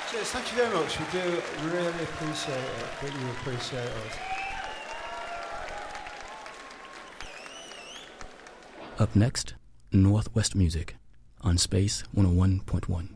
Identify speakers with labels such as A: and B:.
A: Cheers, thank you very much. We do really appreciate it. I think you appreciate us.
B: Up next, Northwest Music on Space 101.1.